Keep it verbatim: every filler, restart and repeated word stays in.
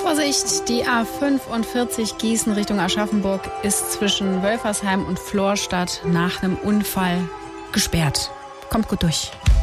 Vorsicht, die A fünfundvierzig Gießen Richtung Aschaffenburg ist zwischen Wölfersheim und Florstadt nach einem Unfall gesperrt. Kommt gut durch.